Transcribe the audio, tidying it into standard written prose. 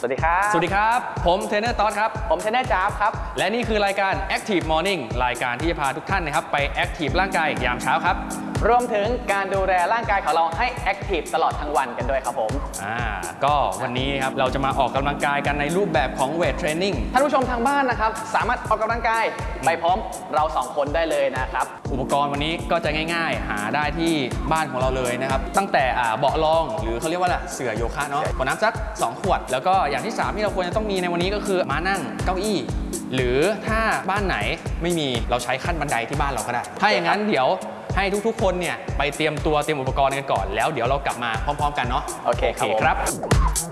วัสดีครับสวัสดีครับผมเทรนเนอร์ต๊อดครับผมเทรนเนอร์จ๊าบครับและนี่คือรายการ Active Morning รายการที่จะพาทุกท่านนะครับไป Active ร่างกายยามเช้าครับรวมถึงการดูแลร่างกายของเราให้แอคทีฟตลอดทั้งวันกันด้วยครับผมก็วันนี้ครับเราจะมาออกกำลังกายกันในรูปแบบของเวทเทรนนิ่งท่านผู้ชมทางบ้านนะครับสามารถออกกำลังกายไปพร้อมเรา2คนได้เลยนะครับอุปกรณ์วันนี้ก็จะง่ายๆหาได้ที่บ้านของเราเลยนะครับตั้งแต่เบาะรองหรือเขาเรียกว่าเสื่อโยคะเนาะขวดน้ำสัก2ขวดแล้วก็อย่างที่3ที่เราควรจะต้องมีในวันนี้ก็คือม้านั่งเก้าอี้หรือถ้าบ้านไหนไม่มีเราใช้ขั้นบันไดที่บ้านเราก็ได้ถ้าอย่างนั้นเดี๋ยวให้ทุกๆคนเนี่ยไปเตรียมอุปกรณ์กันก่อนแล้วเดี๋ยวเรากลับมาพร้อมๆกันเนาะโอเคครับ